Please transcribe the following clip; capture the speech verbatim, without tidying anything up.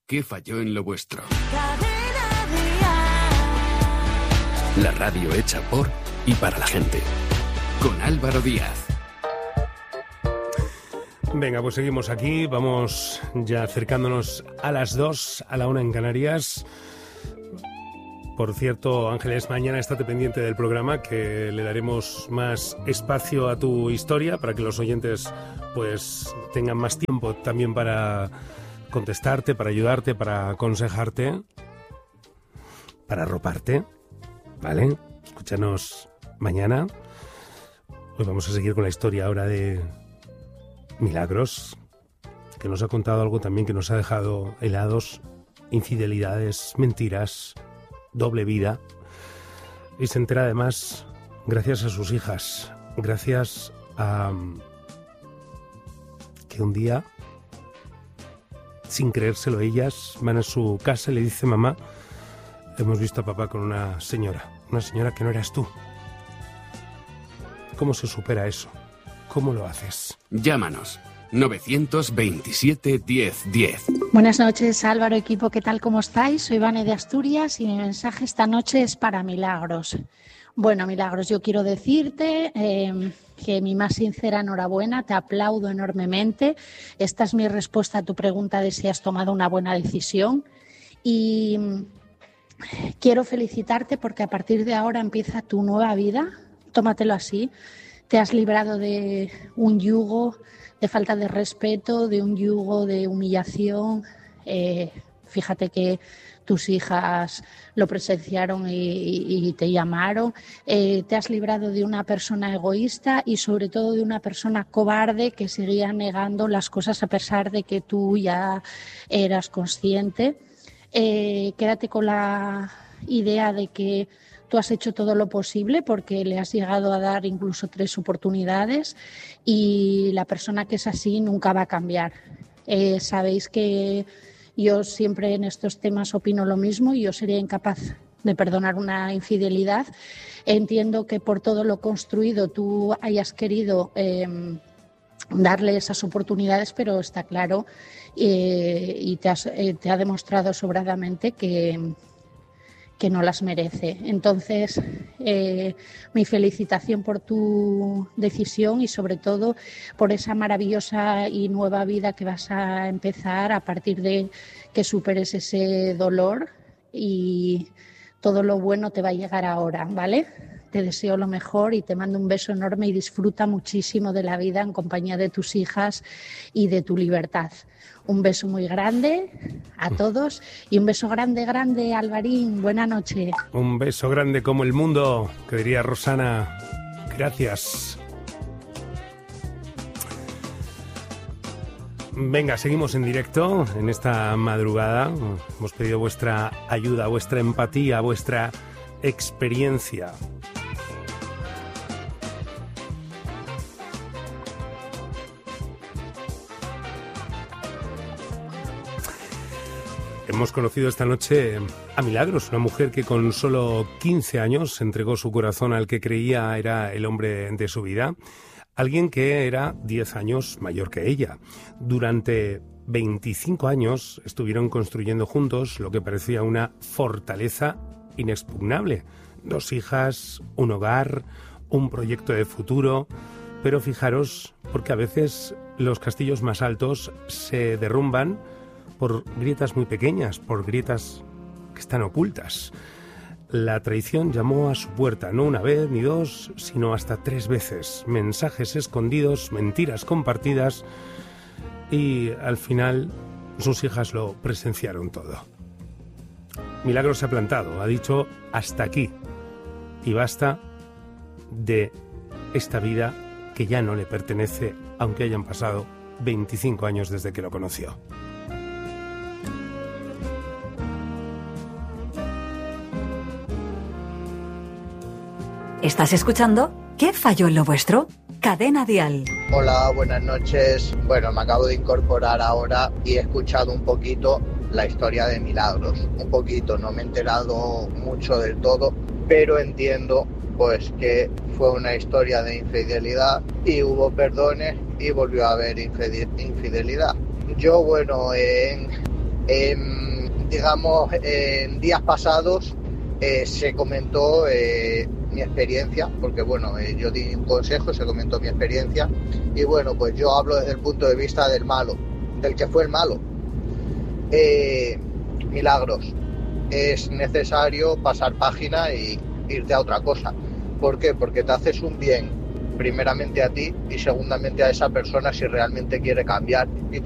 ¿Qué falló en lo vuestro? La radio hecha por y para la gente. Con Álvaro Díaz. Venga, pues seguimos aquí. Vamos ya acercándonos a las dos, a la una en Canarias. Por cierto, Ángeles, mañana estate pendiente del programa, que le daremos más espacio a tu historia para que los oyentes pues tengan más tiempo también para contestarte, para ayudarte, para aconsejarte, para arroparte, ¿vale? Escúchanos mañana. Hoy vamos a seguir con la historia ahora de Milagros, que nos ha contado algo también que nos ha dejado helados: infidelidades, mentiras, doble vida. Y se entera además gracias a sus hijas, gracias a que un día, sin creérselo ellas, van a su casa y le dice: mamá, hemos visto a papá con una señora, una señora que no eras tú. ¿Cómo se supera eso? ¿Cómo lo haces? Llámanos. novecientos veintisiete diez diez. Buenas noches, Álvaro, equipo, ¿qué tal? ¿Cómo estáis? Soy Vane de Asturias y mi mensaje esta noche es para Milagros. Bueno, Milagros, yo quiero decirte eh, que mi más sincera enhorabuena, te aplaudo enormemente. Esta es mi respuesta a tu pregunta de si has tomado una buena decisión y quiero felicitarte porque a partir de ahora empieza tu nueva vida, tómatelo así. Te has librado de un yugo de falta de respeto, de un yugo de humillación. Eh, fíjate que tus hijas lo presenciaron y, y, y te llamaron. Eh, te has librado de una persona egoísta y sobre todo de una persona cobarde que seguía negando las cosas a pesar de que tú ya eras consciente. Eh, quédate con la idea de que tú has hecho todo lo posible porque le has llegado a dar incluso tres oportunidades y la persona que es así nunca va a cambiar. Eh, sabéis que yo siempre en estos temas opino lo mismo y yo sería incapaz de perdonar una infidelidad. Entiendo que por todo lo construido tú hayas querido eh, darle esas oportunidades, pero está claro eh, y te, has, eh, te ha demostrado sobradamente que que no las merece. Entonces, eh, mi felicitación por tu decisión y sobre todo por esa maravillosa y nueva vida que vas a empezar a partir de que superes ese dolor y todo lo bueno te va a llegar ahora, ¿vale? Te deseo lo mejor y te mando un beso enorme y disfruta muchísimo de la vida en compañía de tus hijas y de tu libertad. Un beso muy grande a todos y un beso grande, grande, Alvarín. Buena noche. Un beso grande como el mundo, que diría Rosana. Gracias. Venga, seguimos en directo en esta madrugada. Hemos pedido vuestra ayuda, vuestra empatía, vuestra experiencia. Hemos conocido esta noche a Milagros, una mujer que con solo quince años entregó su corazón al que creía era el hombre de su vida, alguien que era diez años mayor que ella. Durante veinticinco años estuvieron construyendo juntos lo que parecía una fortaleza inexpugnable. Dos hijas, un hogar, un proyecto de futuro. Pero fijaros, porque a veces los castillos más altos se derrumban por grietas muy pequeñas, por grietas que están ocultas. La traición llamó a su puerta, no una vez ni dos, sino hasta tres veces. Mensajes escondidos, mentiras compartidas y al final sus hijas lo presenciaron todo. Milagros se ha plantado, ha dicho hasta aquí y basta de esta vida que ya no le pertenece, aunque hayan pasado veinticinco años desde que lo conoció. ¿Estás escuchando? ¿Qué falló en lo vuestro? Cadena Dial. Hola, buenas noches. Bueno, me acabo de incorporar ahora y he escuchado un poquito la historia de Milagros. Un poquito, no me he enterado mucho del todo, pero entiendo pues que fue una historia de infidelidad y hubo perdones y volvió a haber infidelidad. Yo, bueno, en, En, digamos, en días pasados eh, se comentó eh, mi experiencia, porque bueno, eh, yo di un consejo, se comentó mi experiencia, y bueno, pues yo hablo desde el punto de vista del malo, del que fue el malo. Eh, Milagros, es necesario pasar página y irte a otra cosa. ¿Por qué? Porque te haces un bien primeramente a ti y segundamente a esa persona si realmente quiere cambiar y